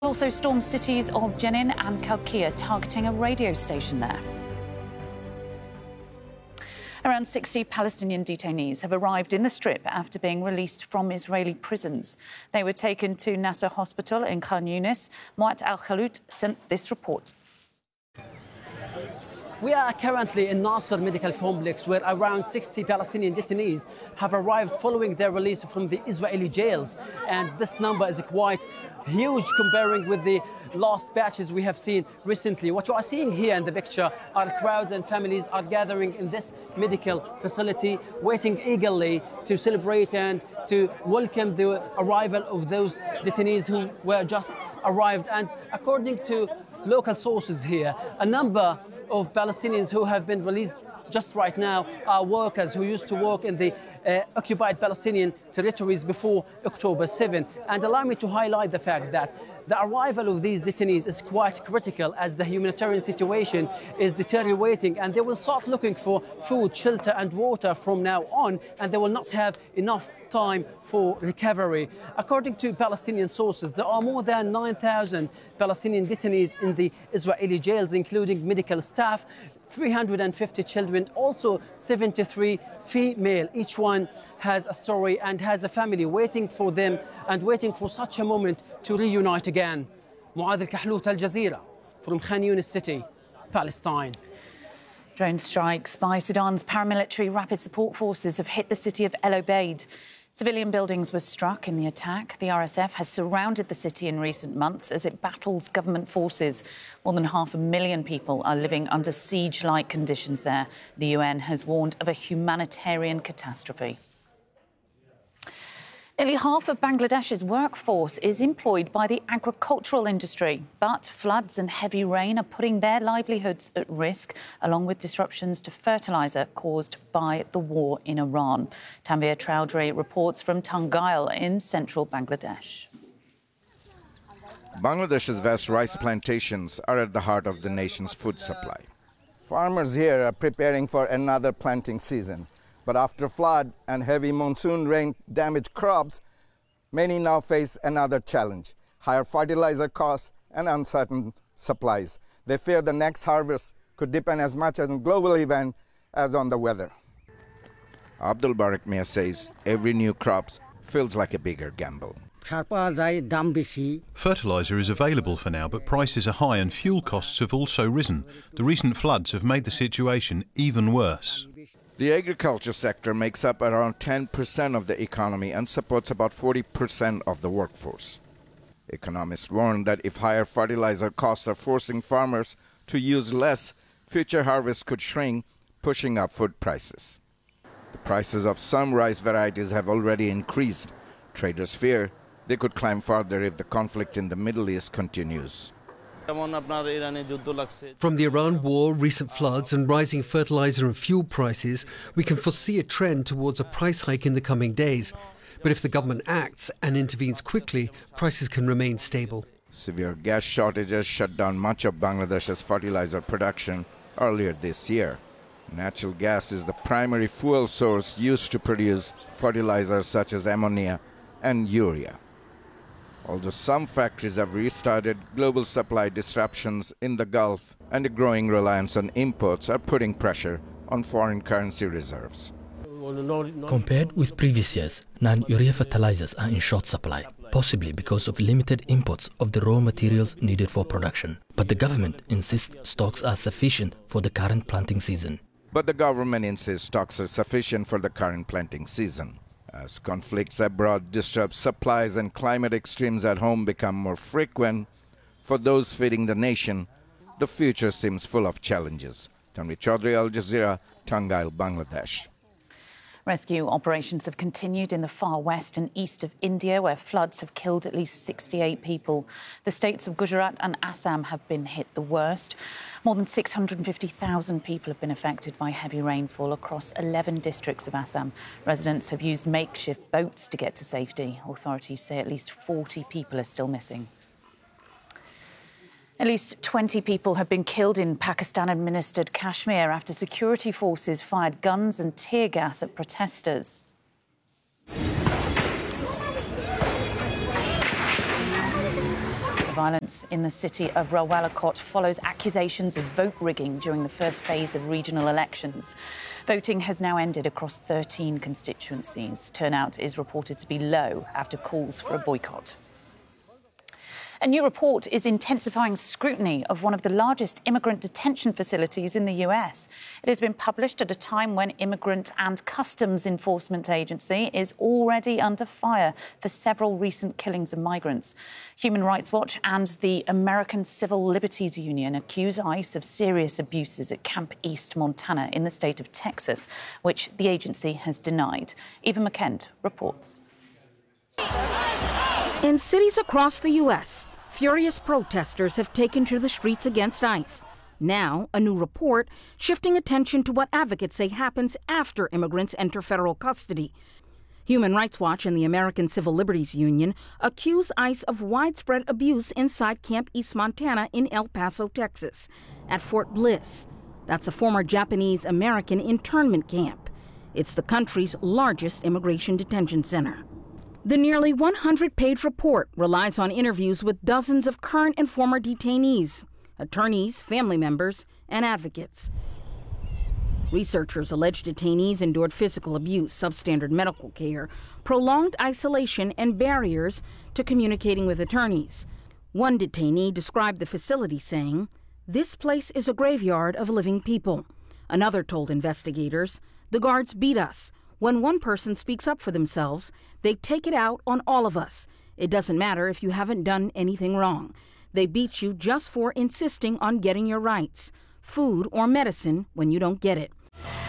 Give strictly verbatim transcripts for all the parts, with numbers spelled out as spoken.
Also stormed cities of Jenin and Kalkia, targeting a radio station there. Around sixty Palestinian detainees have arrived in the Strip after being released from Israeli prisons. They were taken to Nasser Hospital in Khan Yunis. Muat Al-Khalout sent this report. We are currently in Nasser Medical Complex, where around sixty Palestinian detainees have arrived following their release from the Israeli jails. And this number is quite huge comparing with the last batches we have seen recently. What you are seeing here in the picture are crowds and families are gathering in this medical facility, waiting eagerly to celebrate and to welcome the arrival of those detainees who were just arrived. And according to local sources here, a number of Palestinians who have been released just right now are workers who used to work in the uh, occupied Palestinian territories before October seventh. And allow me to highlight the fact that the arrival of these detainees is quite critical as the humanitarian situation is deteriorating, and they will start looking for food, shelter and water from now on, and they will not have enough time for recovery. According to Palestinian sources, there are more than nine thousand Palestinian detainees in the Israeli jails, including medical staff, three hundred fifty children, also seventy-three female. Each one has a story and has a family waiting for them and waiting for such a moment to reunite again. Muad Al-Khalout, Al Jazeera, from Khan Yunis City, Palestine. Drone strikes by Sudan's paramilitary rapid support forces have hit the city of El Obeid. Civilian buildings were struck in the attack. The R S F has surrounded the city in recent months as it battles government forces. More than half a million people are living under siege-like conditions there. The U N has warned of a humanitarian catastrophe. Nearly half of Bangladesh's workforce is employed by the agricultural industry, but floods and heavy rain are putting their livelihoods at risk, along with disruptions to fertiliser caused by the war in Iran. Tanveer Chowdhury reports from Tangail in central Bangladesh. Bangladesh's vast rice plantations are at the heart of the nation's food supply. Farmers here are preparing for another planting season. But after flood and heavy monsoon rain damaged crops, many now face another challenge: higher fertilizer costs and uncertain supplies. They fear the next harvest could depend as much on global event as on the weather. Abdul Barak Mia says every new crop feels like a bigger gamble. Fertilizer is available for now, but prices are high and fuel costs have also risen. The recent floods have made the situation even worse. The agriculture sector makes up around ten percent of the economy and supports about forty percent of the workforce. Economists warn that if higher fertilizer costs are forcing farmers to use less, future harvests could shrink, pushing up food prices. The prices of some rice varieties have already increased. Traders fear they could climb further if the conflict in the Middle East continues. From the Iran war, recent floods and rising fertilizer and fuel prices, we can foresee a trend towards a price hike in the coming days. But if the government acts and intervenes quickly, prices can remain stable. Severe gas shortages shut down much of Bangladesh's fertilizer production earlier this year. Natural gas is the primary fuel source used to produce fertilizers such as ammonia and urea. Although some factories have restarted, global supply disruptions in the Gulf and a growing reliance on imports are putting pressure on foreign currency reserves. Compared with previous years, non-urea fertilizers are in short supply, possibly because of limited imports of the raw materials needed for production. But the government insists stocks are sufficient for the current planting season. But the government insists stocks are sufficient for the current planting season. As conflicts abroad disrupt supplies and climate extremes at home become more frequent, for those feeding the nation, the future seems full of challenges. Tanveer Chowdhury, Al Jazeera, Tangail, Bangladesh. Rescue operations have continued in the far west and east of India, where floods have killed at least sixty-eight people. The states of Gujarat and Assam have been hit the worst. More than six hundred fifty thousand people have been affected by heavy rainfall across eleven districts of Assam. Residents have used makeshift boats to get to safety. Authorities say at least forty people are still missing. At least twenty people have been killed in Pakistan-administered Kashmir after security forces fired guns and tear gas at protesters. The violence in the city of Rawalakot follows accusations of vote rigging during the first phase of regional elections. Voting has now ended across thirteen constituencies. Turnout is reported to be low after calls for a boycott. A new report is intensifying scrutiny of one of the largest immigrant detention facilities in the U S. It has been published at a time when Immigrant and Customs Enforcement Agency is already under fire for several recent killings of migrants. Human Rights Watch and the American Civil Liberties Union accuse ICE of serious abuses at Camp East, Montana, in the state of Texas, which the agency has denied. Eva McKend reports. In cities across the U S, furious protesters have taken to the streets against ICE. Now, a new report shifting attention to what advocates say happens after immigrants enter federal custody. Human Rights Watch and the American Civil Liberties Union accuse ICE of widespread abuse inside Camp East, Montana in El Paso, Texas, at Fort Bliss. That's a former Japanese-American internment camp. It's the country's largest immigration detention center. The nearly one hundred page report relies on interviews with dozens of current and former detainees, attorneys, family members, and advocates. Researchers allege detainees endured physical abuse, substandard medical care, prolonged isolation, and barriers to communicating with attorneys. One detainee described the facility saying, "This place is a graveyard of living people." Another told investigators, "The guards beat us. When one person speaks up for themselves, they take it out on all of us. It doesn't matter if you haven't done anything wrong. They beat you just for insisting on getting your rights, food or medicine, when you don't get it."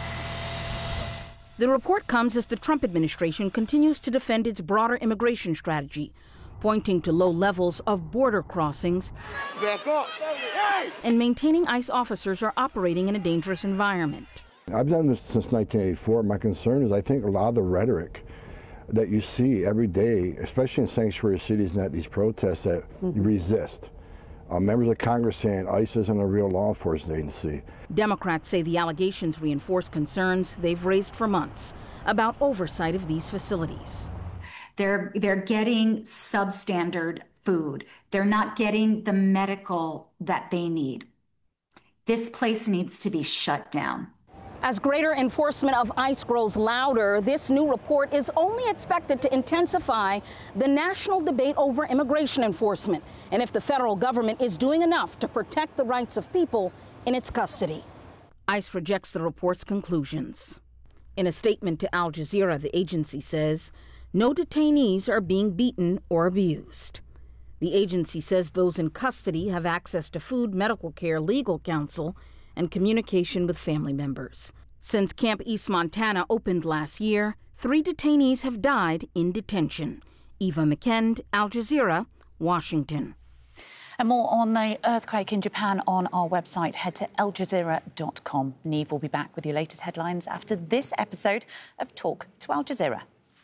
The report comes as the Trump administration continues to defend its broader immigration strategy, pointing to low levels of border crossings and maintaining ICE officers are operating in a dangerous environment. I've done this since nineteen eighty-four. My concern is I think a lot of the rhetoric that you see every day, especially in sanctuary cities and at these protests, that mm-hmm. you resist. Uh, members of Congress saying ICE isn't a real law enforcement agency. Democrats say the allegations reinforce concerns they've raised for months about oversight of these facilities. They're, they're getting substandard food. They're not getting the medical that they need. This place needs to be shut down. As greater enforcement of ICE grows louder, this new report is only expected to intensify the national debate over immigration enforcement and if the federal government is doing enough to protect the rights of people in its custody. ICE rejects the report's conclusions. In a statement to Al Jazeera, the agency says no detainees are being beaten or abused. The agency says those in custody have access to food, medical care, legal counsel, and communication with family members. Since Camp East, Montana opened last year, three detainees have died in detention. Eva McKend, Al Jazeera, Washington. And more on the earthquake in Japan on our website. Head to al jazeera dot com. Neve will be back with your latest headlines after this episode of Talk to Al Jazeera.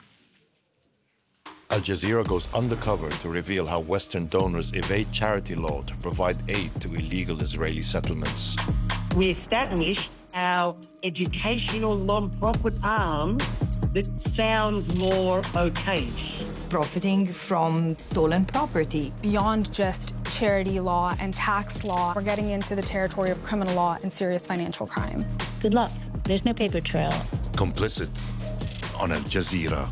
Al Jazeera goes undercover to reveal how Western donors evade charity law to provide aid to illegal Israeli settlements. We established our educational non-profit arm that sounds more okayish. It's profiting from stolen property. Beyond just charity law and tax law, we're getting into the territory of criminal law and serious financial crime. Good luck. There's no paper trail. Complicit on Al Jazeera.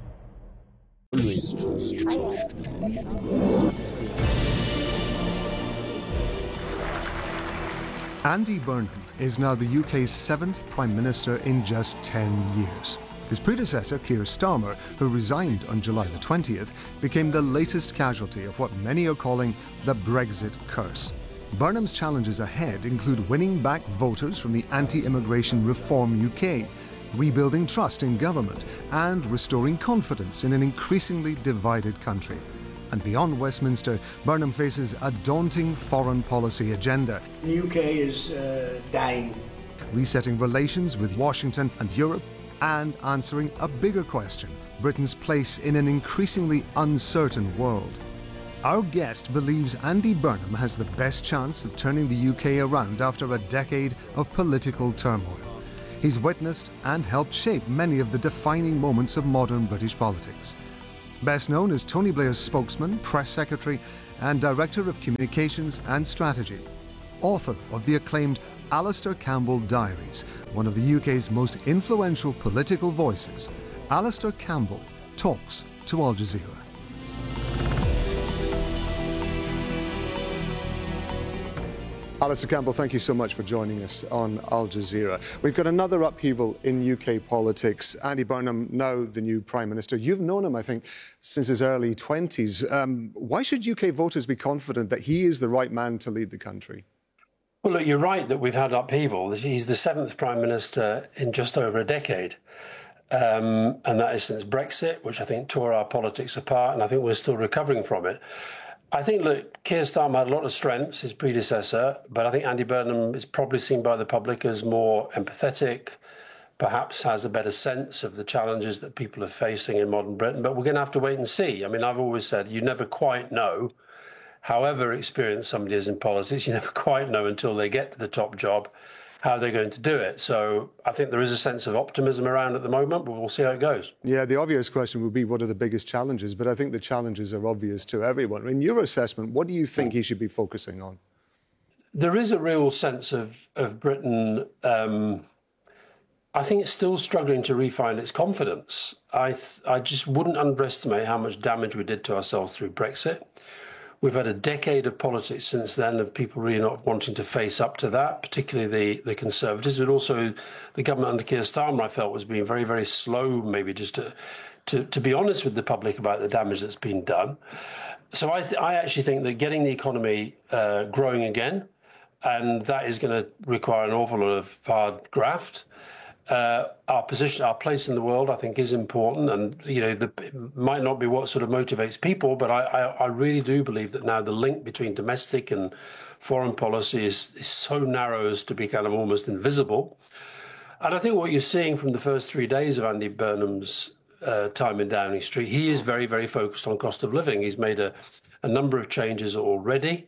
Andy Burnham is now the U K's seventh Prime Minister in just ten years. His predecessor, Keir Starmer, who resigned on July the twentieth, became the latest casualty of what many are calling the Brexit curse. Burnham's challenges ahead include winning back voters from the anti-immigration Reform U K, rebuilding trust in government, and restoring confidence in an increasingly divided country. And beyond Westminster, Burnham faces a daunting foreign policy agenda. The U K is uh, dying. Resetting relations with Washington and Europe, and answering a bigger question, Britain's place in an increasingly uncertain world. Our guest believes Andy Burnham has the best chance of turning the U K around after a decade of political turmoil. He's witnessed and helped shape many of the defining moments of modern British politics. Best known as Tony Blair's spokesman, press secretary, and Director of Communications and Strategy. Author of the acclaimed Alastair Campbell Diaries, one of the U K's most influential political voices. Alastair Campbell talks to Al Jazeera. Alastair Campbell, thank you so much for joining us on Al Jazeera. We've got another upheaval in U K politics. Andy Burnham, now the new Prime Minister. You've known him, I think, since his early twenties. Um, why should U K voters be confident that he is the right man to lead the country? Well, look, you're right that we've had upheaval. He's the seventh Prime Minister in just over a decade. Um, and that is since Brexit, which I think tore our politics apart, and I think we're still recovering from it. I think, look, Keir Starmer had a lot of strengths, his predecessor, but I think Andy Burnham is probably seen by the public as more empathetic, perhaps has a better sense of the challenges that people are facing in modern Britain. But we're going to have to wait and see. I mean, I've always said you never quite know. However experienced somebody is in politics, you never quite know until they get to the top job how they're going to do it. So I think there is a sense of optimism around at the moment, but we'll see how it goes. Yeah, the obvious question would be, what are the biggest challenges? But I think the challenges are obvious to everyone. In your assessment, what do you think he should be focusing on? There is a real sense of, of Britain, um, I think it's still struggling to refine its confidence. I, th- I just wouldn't underestimate how much damage we did to ourselves through Brexit. We've had a decade of politics since then of people really not wanting to face up to that, particularly the, the Conservatives, but also the government under Keir Starmer, I felt, was being very, very slow, maybe just to, to, to be honest with the public about the damage that's been done. So I, th- I actually think that getting the economy uh, growing again, and that is going to require an awful lot of hard graft. Uh, our position, our place in the world, I think, is important, and you know, the, it might not be what sort of motivates people, but I, I, I really do believe that now the link between domestic and foreign policy is, is so narrow as to be kind of almost invisible. And I think what you're seeing from the first three days of Andy Burnham's uh, time in Downing Street, he is very, very focused on cost of living. He's made a, a number of changes already.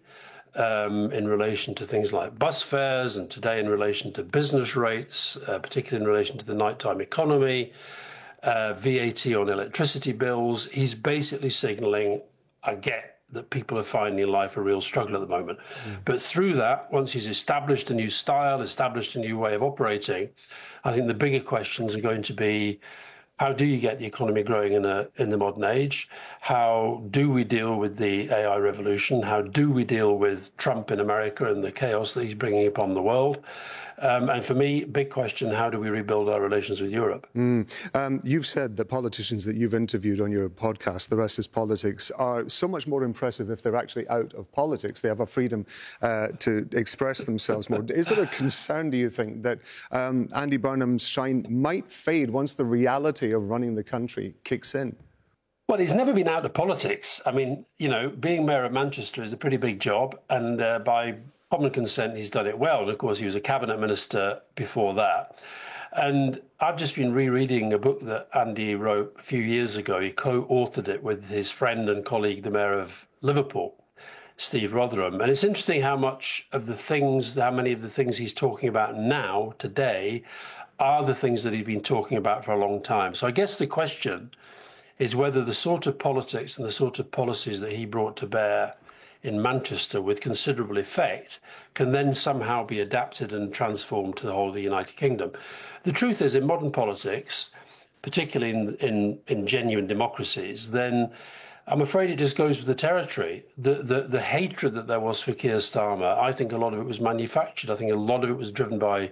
Um, in relation to things like bus fares, and today in relation to business rates, uh, particularly in relation to the nighttime economy, uh, V A T on electricity bills. He's basically signalling, I get that people are finding life a real struggle at the moment. Mm. But through that, once he's established a new style, established a new way of operating, I think the bigger questions are going to be, how do you get the economy growing in a in the modern age? How do we deal with the A I revolution? How do we deal with Trump in America and the chaos that he's bringing upon the world? Um, and for me, big question, how do we rebuild our relations with Europe? Mm. Um, you've said that politicians that you've interviewed on your podcast, The Rest is Politics, are so much more impressive if they're actually out of politics. They have a freedom uh, to express themselves more. Is there a concern, do you think, that um, Andy Burnham's shine might fade once the reality of running the country kicks in? Well, he's never been out of politics. I mean, you know, being mayor of Manchester is a pretty big job, and uh, by common consent, he's done it well. And of course, he was a cabinet minister before that. And I've just been rereading a book that Andy wrote a few years ago. He co-authored it with his friend and colleague, the mayor of Liverpool, Steve Rotherham. And it's interesting how much of the things, how many of the things he's talking about now, today, are the things that he's been talking about for a long time. So I guess the question is whether the sort of politics and the sort of policies that he brought to bear in Manchester with considerable effect can then somehow be adapted and transformed to the whole of the United Kingdom. The truth is, in modern politics, particularly in, in, in genuine democracies, then I'm afraid it just goes with the territory. The, the, the hatred that there was for Keir Starmer, I think a lot of it was manufactured. I think a lot of it was driven by,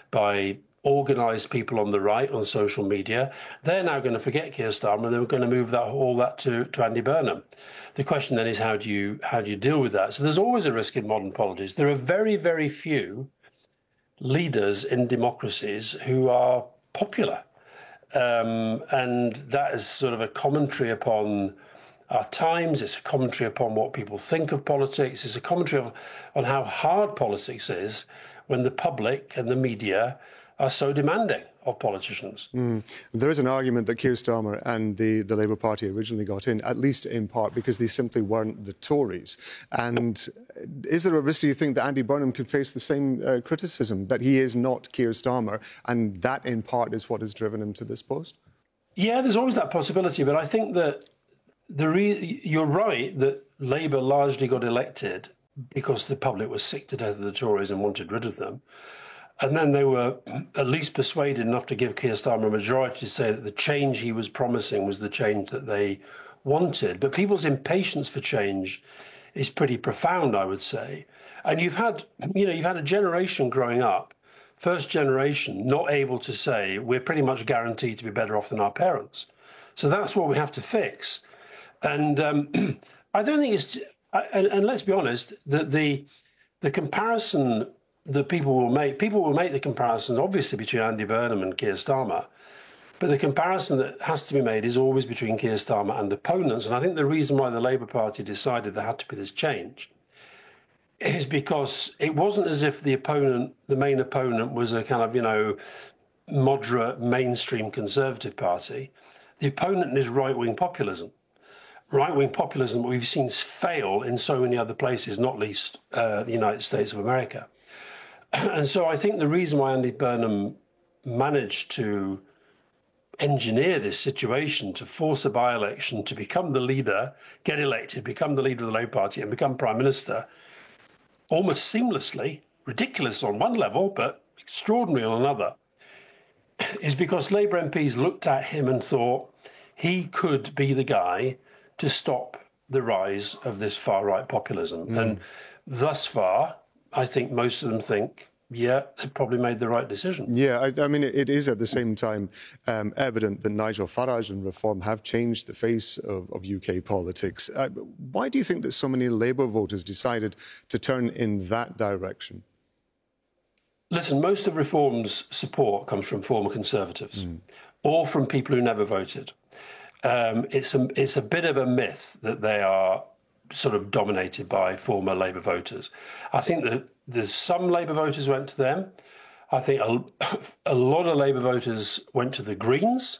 by organised people on the right on social media. They're now going to forget Keir Starmer. They're going to move that all that to, to Andy Burnham. The question then is, how do you how do you deal with that? So there's always a risk in modern politics. There are very, very few leaders in democracies who are popular. Um, and that is sort of a commentary upon our times. It's a commentary upon what people think of politics. It's a commentary on, on how hard politics is when the public and the media are so demanding of politicians. Mm. There is an argument that Keir Starmer and the, the Labour Party originally got in, at least in part, because they simply weren't the Tories. And is there a risk, do you think, that Andy Burnham could face the same uh, criticism, that he is not Keir Starmer, and that in part is what has driven him to this post? Yeah, there's always that possibility, but I think that the re- you're right that Labour largely got elected because the public was sick to death of the Tories and wanted rid of them. And then they were at least persuaded enough to give Keir Starmer a majority to say that the change he was promising was the change that they wanted. But people's impatience for change is pretty profound, I would say. And you've had, you know, you've had a generation growing up, first generation, not able to say we're pretty much guaranteed to be better off than our parents. So that's what we have to fix. And um, I don't think it's, and, and let's be honest, that the the comparison that people will make, people will make the comparison obviously between Andy Burnham and Keir Starmer, but the comparison that has to be made is always between Keir Starmer and opponents. And I think the reason why the Labour Party decided there had to be this change is because it wasn't as if the opponent, the main opponent, was a kind of, you know, moderate mainstream Conservative party. The opponent is right-wing populism. Right-wing populism we've seen fail in so many other places, not least uh, the United States of America. And so I think the reason why Andy Burnham managed to engineer this situation to force a by-election to become the leader, get elected, become the leader of the Labour Party and become Prime Minister almost seamlessly, ridiculous on one level, but extraordinary on another, is because Labour M Ps looked at him and thought he could be the guy to stop the rise of this far-right populism. Mm. And thus far, I think most of them think, yeah, they probably made the right decision. Yeah, I, I mean, it is at the same time um, evident that Nigel Farage and Reform have changed the face of, of U K politics. Uh, why do you think that so many Labour voters decided to turn in that direction? Listen, most of Reform's support comes from former Conservatives mm. or from people who never voted. Um, it's, a, it's a bit of a myth that they are sort of dominated by former Labour voters. I think that there's some Labour voters went to them. I think a, a lot of Labour voters went to the Greens.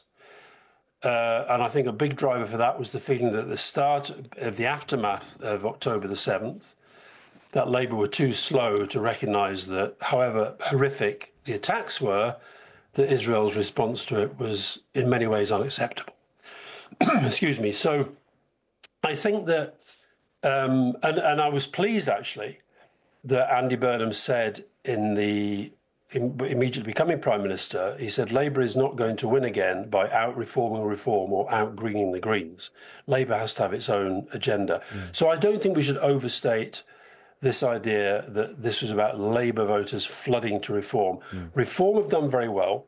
Uh, and I think a big driver for that was the feeling that at the start of the aftermath of October the seventh, that Labour were too slow to recognise that, however horrific the attacks were, that Israel's response to it was in many ways unacceptable. Excuse me. So I think that, um, and, and I was pleased actually that Andy Burnham said in the in, immediately becoming Prime Minister, he said Labour is not going to win again by out-reforming reform or out-greening the Greens. Labour has to have its own agenda. Mm. So I don't think we should overstate this idea that this was about Labour voters flooding to Reform. Mm. Reform have done very well.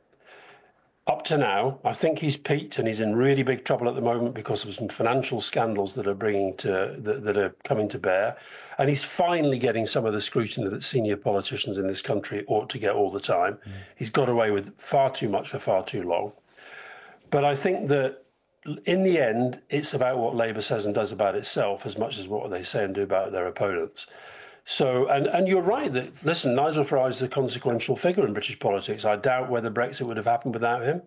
Up to now, I think he's peaked and he's in really big trouble at the moment because of some financial scandals that are bringing to that, that are coming to bear, and he's finally getting some of the scrutiny that senior politicians in this country ought to get all the time. Mm. He's got away with far too much for far too long. But I think that in the end, it's about what Labour says and does about itself as much as what they say and do about their opponents. So, and, and you're right that, listen, Nigel Farage is a consequential figure in British politics. I doubt whether Brexit would have happened without him.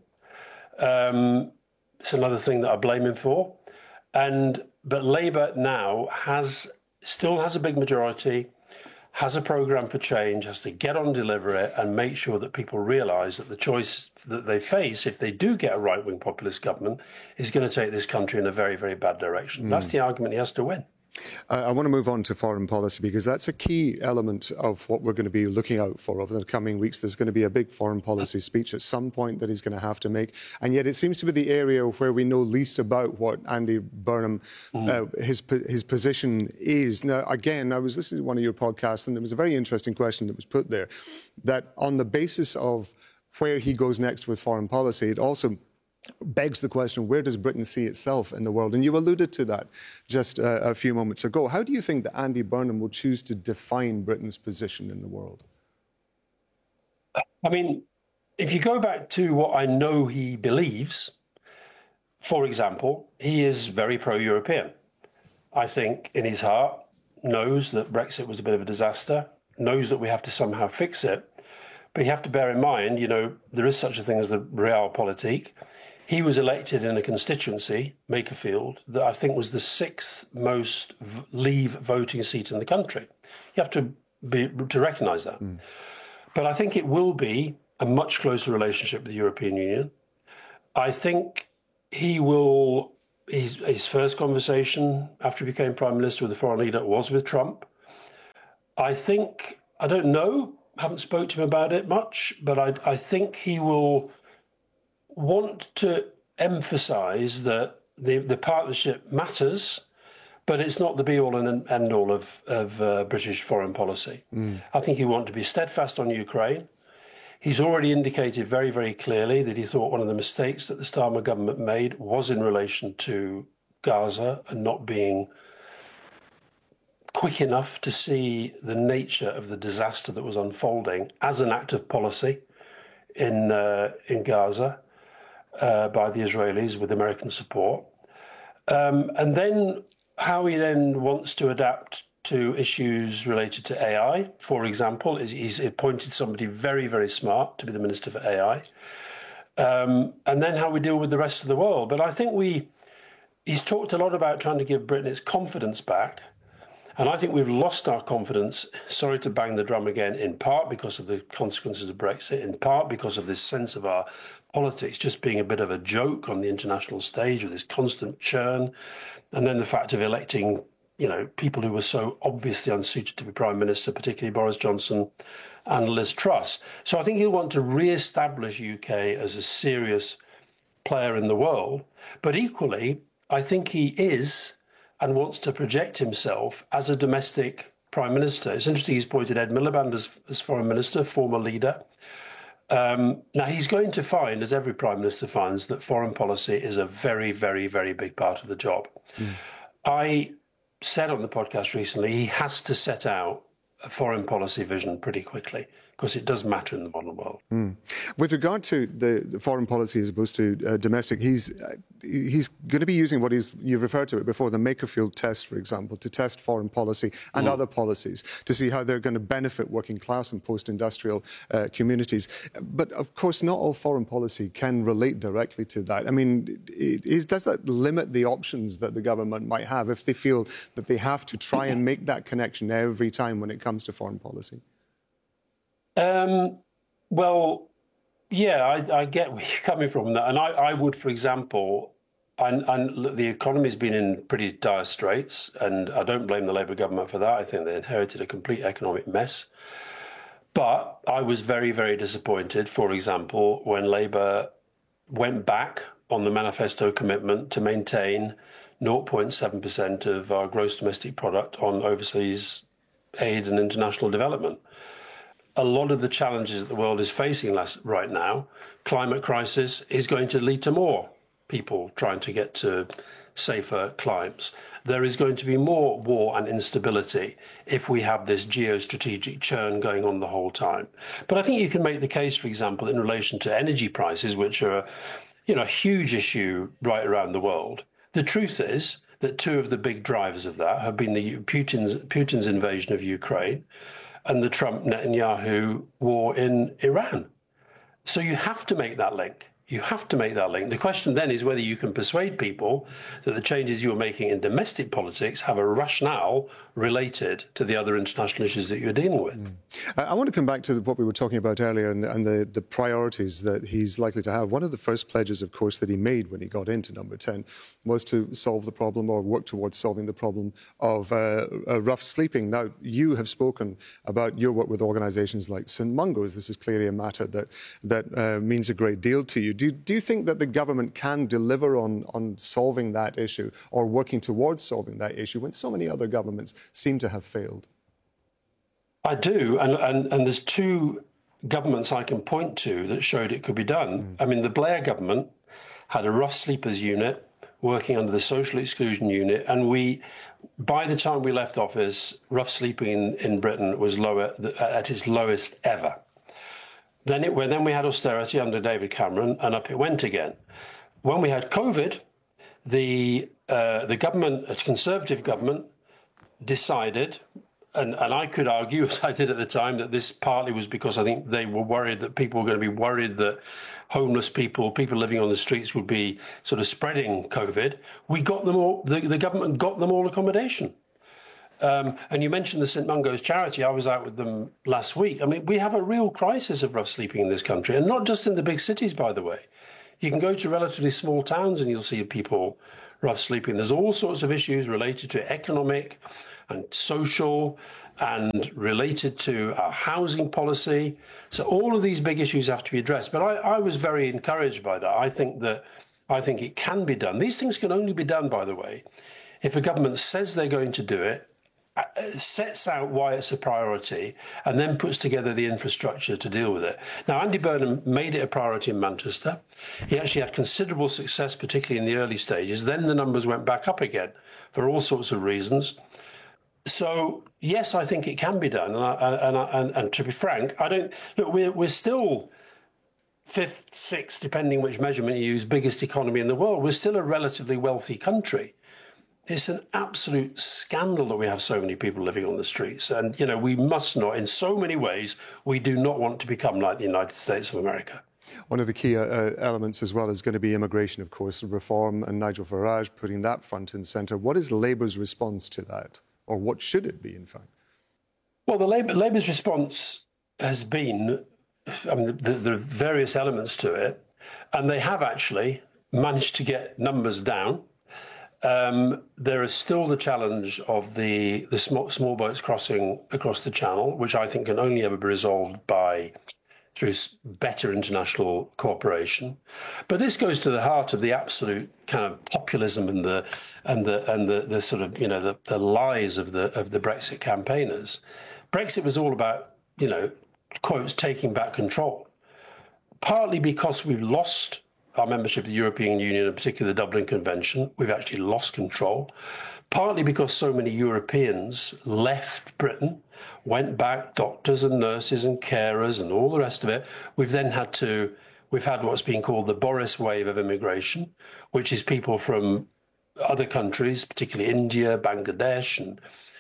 Um, it's another thing that I blame him for. And but Labour now has still has a big majority, has a programme for change, has to get on, deliver it, and make sure that people realise that the choice that they face, if they do get a right-wing populist government, is going to take this country in a very, very bad direction. Mm. That's the argument he has to win. I want to move on to foreign policy because that's a key element of what we're going to be looking out for over the coming weeks. There's going to be a big foreign policy speech at some point that he's going to have to make. And yet it seems to be the area where we know least about what Andy Burnham, mm. uh, his, his position is. Now, again, I was listening to one of your podcasts and there was a very interesting question that was put there, that on the basis of where he goes next with foreign policy, it also begs the question, where does Britain see itself in the world? And you alluded to that just uh, a few moments ago. How do you think that Andy Burnham will choose to define Britain's position in the world? I mean, if you go back to what I know he believes, for example, he is very pro-European. I think in his heart knows that Brexit was a bit of a disaster, knows that we have to somehow fix it. But you have to bear in mind, you know, there is such a thing as the realpolitik. He was elected in a constituency, Makerfield, that I think was the sixth most v- Leave voting seat in the country. You have to be to recognise that. Mm. But I think it will be a much closer relationship with the European Union. I think he will his, his first conversation after he became Prime Minister with the foreign leader was with Trump. I think, I don't know, haven't spoke to him about it much, but I, I think he will want to emphasise that the, the partnership matters, but it's not the be-all and end-all of, of uh, British foreign policy. Mm. I think he wants to be steadfast on Ukraine. He's already indicated very, very clearly that he thought one of the mistakes that the Starmer government made was in relation to Gaza and not being quick enough to see the nature of the disaster that was unfolding as an act of policy in uh, in Gaza uh, by the Israelis with American support. Um, and then how he then wants to adapt to issues related to A I, for example, is he's appointed somebody very, very smart to be the Minister for A I. Um, and then how we deal with the rest of the world. But I think we, he's talked a lot about trying to give Britain its confidence back. And I think we've lost our confidence, sorry to bang the drum again, in part because of the consequences of Brexit, in part because of this sense of our politics just being a bit of a joke on the international stage with this constant churn. And then the fact of electing, you know, people who were so obviously unsuited to be Prime Minister, particularly Boris Johnson and Liz Truss. So I think he'll want to re-establish U K as a serious player in the world. But equally, I think he is and wants to project himself as a domestic Prime Minister. It's interesting he's appointed Ed Miliband as, as Foreign Minister, former leader. Um, now, he's going to find, as every Prime Minister finds, that foreign policy is a very, very, very big part of the job. Mm. I said on the podcast recently, he has to set out a foreign policy vision pretty quickly, because it does matter in the modern world. Mm. With regard to the, the foreign policy as opposed to uh, domestic, he's uh, he's going to be using what he's, you've referred to it before, the Makerfield test, for example, to test foreign policy and mm. other policies to see how they're going to benefit working class and post-industrial uh, communities. But of course, not all foreign policy can relate directly to that. I mean, is, does that limit the options that the government might have if they feel that they have to try and make that connection every time when it comes to foreign policy? Um, well, yeah, I, I get where you're coming from that. And I, I would, for example, and, and the economy's been in pretty dire straits, and I don't blame the Labour government for that. I think they inherited a complete economic mess. But I was very, very disappointed, for example, when Labour went back on the manifesto commitment to maintain zero point seven percent of our gross domestic product on overseas aid and international development. A lot of the challenges that the world is facing right now, climate crisis, is going to lead to more people trying to get to safer climes. There is going to be more war and instability if we have this geostrategic churn going on the whole time. But I think you can make the case, for example, in relation to energy prices, which are, you know, a huge issue right around the world. The truth is that two of the big drivers of that have been the Putin's, Putin's invasion of Ukraine and the Trump-Netanyahu war in Iran. So you have to make that link. You have to make that link. The question then is whether you can persuade people that the changes you're making in domestic politics have a rationale related to the other international issues that you're dealing with. Mm. I want to come back to what we were talking about earlier and, the, and the, the priorities that he's likely to have. One of the first pledges, of course, that he made when he got into Number ten was to solve the problem or work towards solving the problem of uh, uh, rough sleeping. Now, you have spoken about your work with organisations like Saint Mungo's. This is clearly a matter that, that uh, means a great deal to you. Do, do you think that the government can deliver on, on solving that issue or working towards solving that issue when so many other governments seem to have failed? I do, and, and, and there's two governments I can point to that showed it could be done. Mm. I mean, the Blair government had a rough sleepers unit working under the social exclusion unit, and we, by the time we left office, rough sleeping in, in Britain was lower at its lowest ever. Then, it, then we had austerity under David Cameron, and up it went again. When we had COVID, the uh, the government, a Conservative government, decided, and, and I could argue, as I did at the time, that this partly was because I think they were worried that people were going to be worried that homeless people, people living on the streets would be sort of spreading COVID. We got them all, the, the government got them all accommodation. Um, and you mentioned the Saint Mungo's charity. I was out with them last week. I mean, we have a real crisis of rough sleeping in this country, and not just in the big cities, by the way. You can go to relatively small towns and you'll see people rough sleeping. There's all sorts of issues related to economic and social and related to our housing policy. So all of these big issues have to be addressed. But I, I was very encouraged by that. I think that I think it can be done. These things can only be done, by the way, if a government says they're going to do it, sets out why it's a priority, and then puts together the infrastructure to deal with it. Now, Andy Burnham made it a priority in Manchester. He actually had considerable success, particularly in the early stages. Then the numbers went back up again for all sorts of reasons. So, yes, I think it can be done. And, I, and, I, and, and to be frank, I don't... Look, we're, we're still fifth, sixth, depending which measurement you use, biggest economy in the world. We're still a relatively wealthy country. It's an absolute scandal that we have so many people living on the streets. And, you know, we must not, in so many ways, we do not want to become like the United States of America. One of the key uh, elements as well is going to be immigration, of course, reform, and Nigel Farage putting that front and centre. What is Labour's response to that? Or what should it be, in fact? Well, the Labour, Labour's response has been, I mean, the, the various elements to it, and they have actually managed to get numbers down. Um, there is still the challenge of the, the small, small boats crossing across the Channel, which I think can only ever be resolved by through better international cooperation. But this goes to the heart of the absolute kind of populism and the and the and the, the sort of, you know, the, the lies of the of the Brexit campaigners. Brexit was all about, you know, quotes, taking back control, partly because we've lost our membership of the European Union, in particular the Dublin Convention. We've actually lost control, partly because so many Europeans left Britain, went back, doctors and nurses and carers and all the rest of it. We've then had to, we've had what's been called the Boris wave of immigration, which is people from other countries, particularly India, Bangladesh, and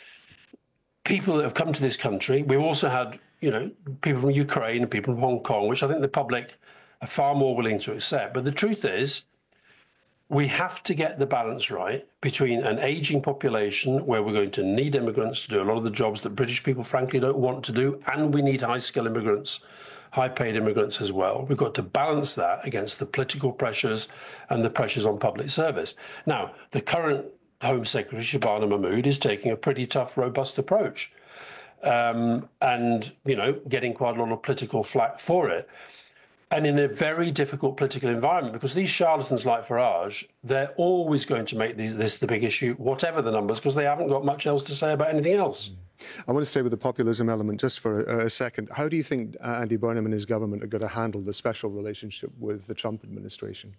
people that have come to this country. We've also had, you know, people from Ukraine and people from Hong Kong, which I think the public are far more willing to accept. But the truth is, we have to get the balance right between an ageing population where we're going to need immigrants to do a lot of the jobs that British people, frankly, don't want to do, and we need high-skilled immigrants, high-paid immigrants as well. We've got to balance that against the political pressures and the pressures on public service. Now, the current Home Secretary, Shabana Mahmood, is taking a pretty tough, robust approach um, and, you know, getting quite a lot of political flack for it. And in a very difficult political environment, because these charlatans like Farage, they're always going to make these, this the big issue, whatever the numbers, because they haven't got much else to say about anything else. I want to stay with the populism element just for a, a second. How do you think Andy Burnham and his government are going to handle the special relationship with the Trump administration?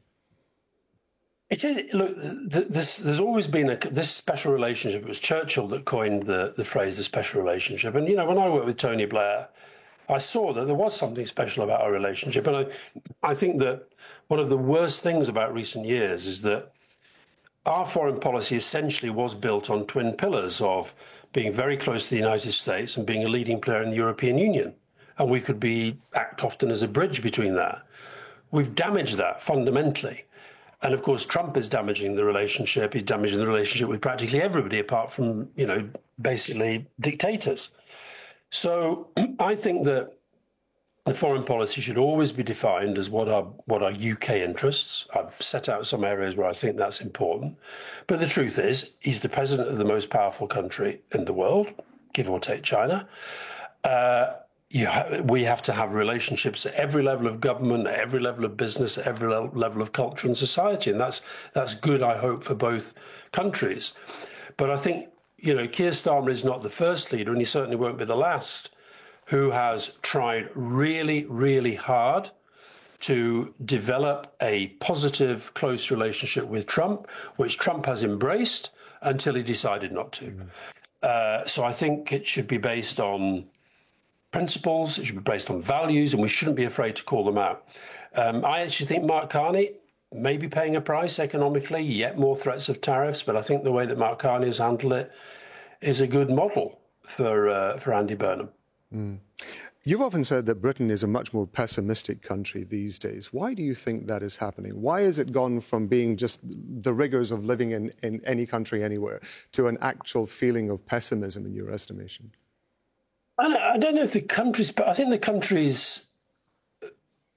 It is, look, this, there's always been a, this special relationship. It was Churchill that coined the, the phrase, the special relationship. And, you know, when I worked with Tony Blair, I saw that there was something special about our relationship. And I, I think that one of the worst things about recent years is that our foreign policy essentially was built on twin pillars of being very close to the United States and being a leading player in the European Union. And we could be act often as a bridge between that. We've damaged that fundamentally. And of course, Trump is damaging the relationship. He's damaging the relationship with practically everybody apart from, you know, basically dictators. So I think that the foreign policy should always be defined as what are what are U K interests. I've set out some areas where I think that's important. But the truth is, he's the president of the most powerful country in the world, give or take China. Uh, you ha- we have to have relationships at every level of government, at every level of business, at every le- level of culture and society. And that's that's good, I hope, for both countries. But I think, you know, Keir Starmer is not the first leader, and he certainly won't be the last, who has tried really, really hard to develop a positive, close relationship with Trump, which Trump has embraced until he decided not to. Mm. Uh, so I think it should be based on principles, it should be based on values, and we shouldn't be afraid to call them out. Um, I actually think Mark Carney may be paying a price economically, yet more threats of tariffs, but I think the way that Mark Carney has handled it is a good model for uh, for Andy Burnham. Mm. You've often said that Britain is a much more pessimistic country these days. Why do you think that is happening? Why has it gone from being just the rigours of living in, in any country anywhere to an actual feeling of pessimism in your estimation? I don't, I don't know if the countries, but I think the countries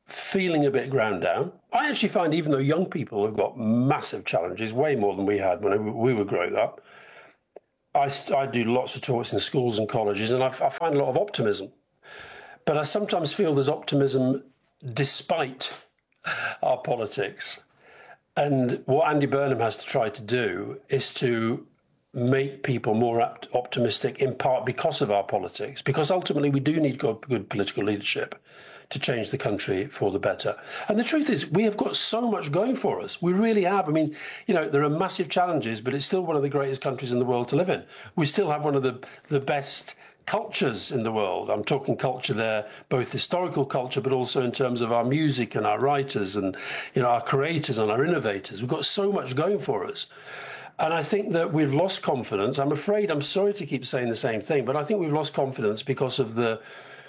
feeling a bit ground down. I actually find even though young people have got massive challenges, way more than we had when we were growing up, I, I do lots of talks in schools and colleges, and I, I find a lot of optimism. But I sometimes feel there's optimism despite our politics. And what Andy Burnham has to try to do is to make people more opt- optimistic, in part because of our politics, because ultimately we do need good, good political leadership to change the country for the better. And the truth is, we have got so much going for us. We really have. I mean, you know, there are massive challenges, but it's still one of the greatest countries in the world to live in. We still have one of the, the best cultures in the world. I'm talking culture there, both historical culture, but also in terms of our music and our writers and, you know, our creators and our innovators. We've got so much going for us. And I think that we've lost confidence. I'm afraid, I'm sorry to keep saying the same thing, but I think we've lost confidence because of the,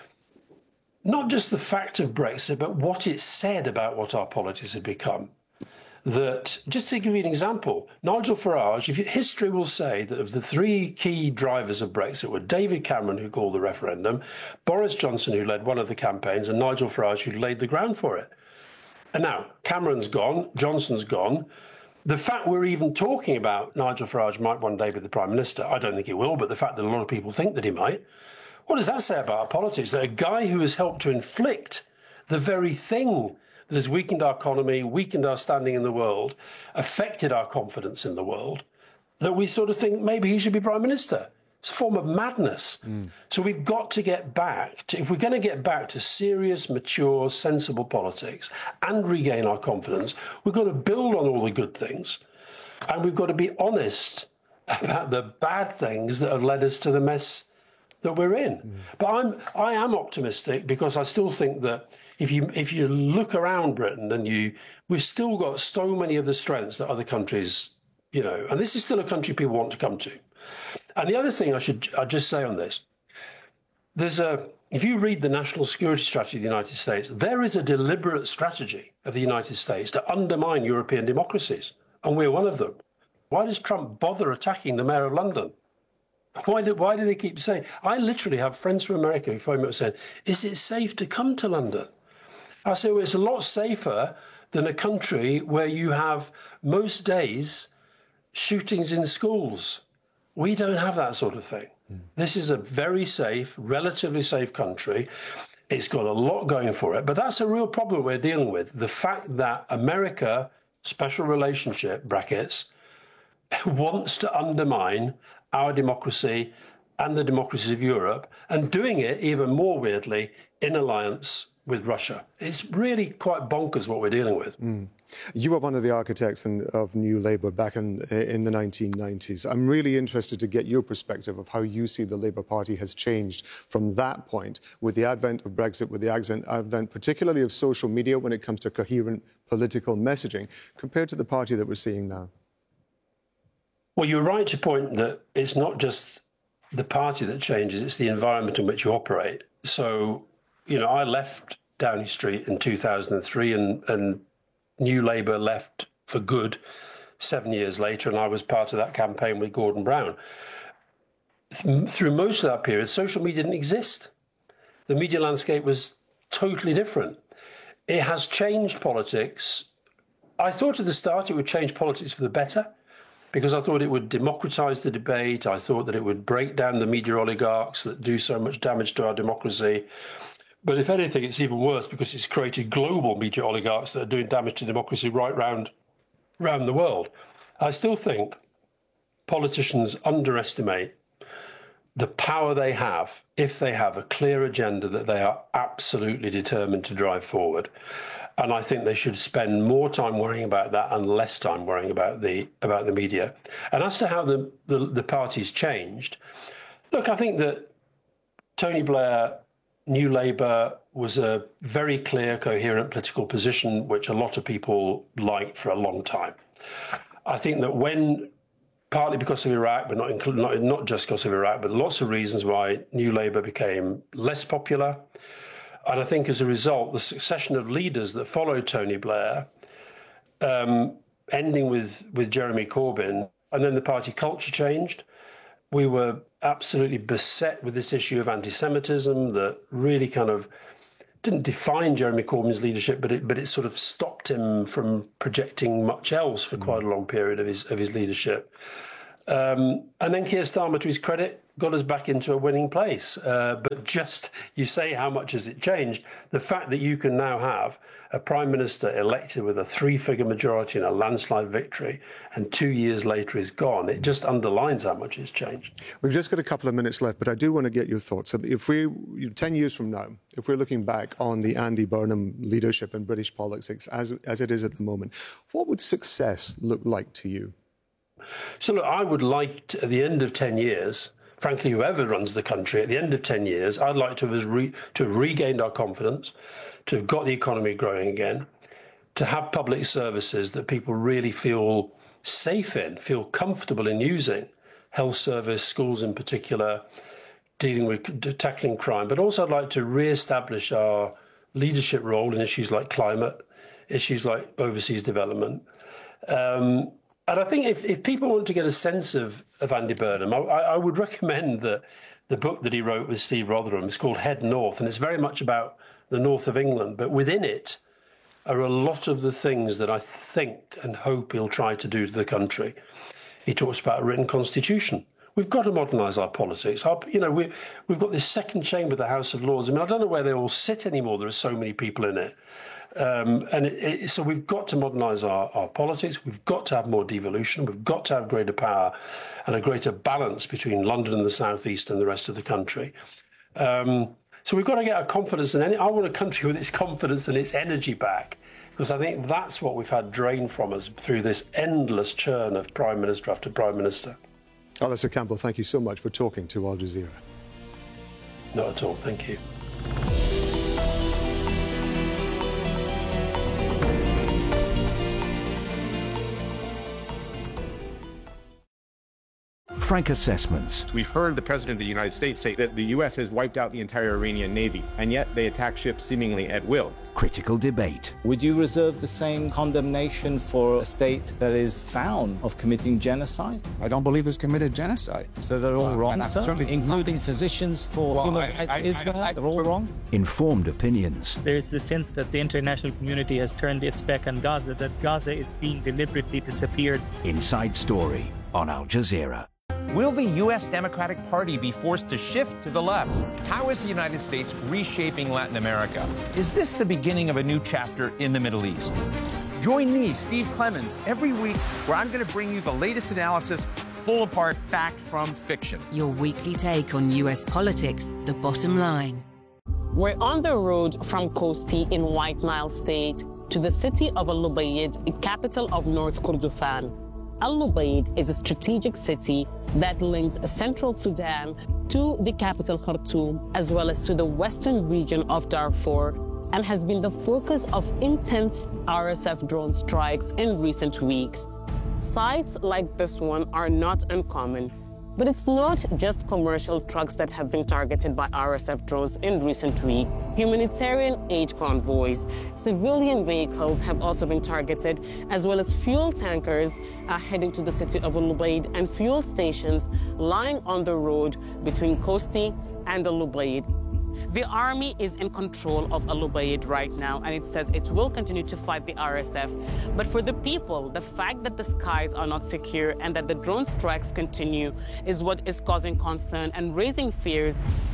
not just the fact of Brexit, but what it said about what our politics had become. That, just to give you an example, Nigel Farage, if you, history will say that of the three key drivers of Brexit were David Cameron, who called the referendum, Boris Johnson, who led one of the campaigns, and Nigel Farage, who laid the ground for it. And now, Cameron's gone, Johnson's gone. The fact we're even talking about Nigel Farage might one day be the Prime Minister, I don't think he will, but the fact that a lot of people think that he might, what does that say about our politics? That a guy who has helped to inflict the very thing that has weakened our economy, weakened our standing in the world, affected our confidence in the world, that we sort of think maybe he should be Prime Minister. It's a form of madness. Mm. So we've got to get back to, if we're going to get back to serious, mature, sensible politics and regain our confidence, we've got to build on all the good things. And we've got to be honest about the bad things that have led us to the mess that we're in. Mm. But I'm, I am optimistic because I still think that if you if you look around Britain and you, we've still got so many of the strengths that other countries, you know, and this is still a country people want to come to. And the other thing I should I'll just say on this, there's a, if you read the national security strategy of the United States, there is a deliberate strategy of the United States to undermine European democracies, and we're one of them. Why does Trump bother attacking the mayor of London? Why do, why do they keep saying? I literally have friends from America who phone me up saying, is it safe to come to London? I say, well, it's a lot safer than a country where you have most days shootings in schools. We don't have that sort of thing. Mm. This is a very safe, relatively safe country. It's got a lot going for it, but that's a real problem we're dealing with. The fact that America, special relationship, brackets, wants to undermine our democracy and the democracies of Europe, and doing it even more weirdly in alliance with Russia. It's really quite bonkers what we're dealing with. Mm. You were one of the architects in, of New Labour back in, in the nineteen nineties. I'm really interested to get your perspective of how you see the Labour Party has changed from that point with the advent of Brexit, with the advent particularly of social media when it comes to coherent political messaging, compared to the party that we're seeing now. Well, you're right to point that it's not just the party that changes, it's the environment in which you operate. So, you know, I left Downing Street in two thousand three and, and New Labour left for good seven years later, and I was part of that campaign with Gordon Brown. Th- through most of that period, social media didn't exist. The media landscape was totally different. It has changed politics. I thought at the start it would change politics for the better, because I thought it would democratise the debate. I thought that it would break down the media oligarchs that do so much damage to our democracy. But if anything, it's even worse because it's created global media oligarchs that are doing damage to democracy right round, round the world. I still think politicians underestimate the power they have if they have a clear agenda that they are absolutely determined to drive forward. And I think they should spend more time worrying about that and less time worrying about the about the media. And as to how the, the, the party's changed, look, I think that Tony Blair, New Labour, was a very clear, coherent political position, which a lot of people liked for a long time. I think that when, partly because of Iraq, but not, inclu- not, not just because of Iraq, but lots of reasons why New Labour became less popular. And I think as a result, the succession of leaders that followed Tony Blair, um, ending with, with Jeremy Corbyn, and then the party culture changed. We were absolutely beset with this issue of anti-Semitism that really kind of didn't define Jeremy Corbyn's leadership, but it but it sort of stopped him from projecting much else for quite a long period of his of his leadership. Um, and then Keir Starmer, to his credit, got us back into a winning place. Uh, but just, you say, how much has it changed? The fact that you can now have a Prime Minister elected with a three-figure majority and a landslide victory, and two years later is gone, it just underlines how much it's changed. We've just got a couple of minutes left, but I do want to get your thoughts. If we, ten years from now, if we're looking back on the Andy Burnham leadership in British politics as, as it is at the moment, what would success look like to you? So, look, I would like, to, at the end of ten years, frankly, whoever runs the country, at the end of ten years, I'd like to have, re, to have regained our confidence, to have got the economy growing again, to have public services that people really feel safe in, feel comfortable in using, health service, schools in particular, dealing with tackling crime. But also I'd like to re-establish our leadership role in issues like climate, issues like overseas development. Um, And I think if, if people want to get a sense of, of Andy Burnham, I, I would recommend that the book that he wrote with Steve Rotherham is called Head North, and it's very much about the north of England. But within it are a lot of the things that I think and hope he'll try to do to the country. He talks about a written constitution. We've got to modernise our politics. Our, you know, we, we've got this second chamber, the House of Lords. I mean, I don't know where they all sit anymore. There are so many people in it. Um, and it, it, so we've got to modernise our, our politics. We've got to have more devolution. We've got to have greater power and a greater balance between London and the South East and the rest of the country. Um, so we've got to get our confidence in any. I want a country with its confidence and its energy back, because I think that's what we've had drained from us through this endless churn of Prime Minister after Prime Minister. Alastair Campbell, thank you so much for talking to Al Jazeera. Not at all. Thank you. Frank Assessments. We've heard the President of the United States say that the U S has wiped out the entire Iranian Navy, and yet they attack ships seemingly at will. Critical debate. Would you reserve the same condemnation for a state that is found of committing genocide? I don't believe it's committed genocide. So they're all uh, wrong, sir? Certainly including physicians for well, human rights I, I, Israel? I, I, they're all wrong? Informed opinions. There is the sense that the international community has turned its back on Gaza, that Gaza is being deliberately disappeared. Inside Story on Al Jazeera. Will the U S Democratic Party be forced to shift to the left? How is the United States reshaping Latin America? Is this the beginning of a new chapter in the Middle East? Join me, Steve Clemons, every week where I'm going to bring you the latest analysis, pull apart fact from fiction. Your weekly take on U S politics, The Bottom Line. We're on the road from Kosti in White Nile State to the city of Al-Lubayid, capital of North Kordofan. Al-Lubayid is a strategic city that links central Sudan to the capital Khartoum, as well as to the western region of Darfur, and has been the focus of intense R S F drone strikes in recent weeks. Sites like this one are not uncommon, but it's not just commercial trucks that have been targeted by R S F drones in recent weeks. Humanitarian aid convoys, civilian vehicles have also been targeted, as well as fuel tankers uh, heading to the city of Al-Lubayid and fuel stations lying on the road between Kosti and Al-Lubayid. The army is in control of Al-Lubayid right now, and it says it will continue to fight the R S F. But for the people, the fact that the skies are not secure and that the drone strikes continue is what is causing concern and raising fears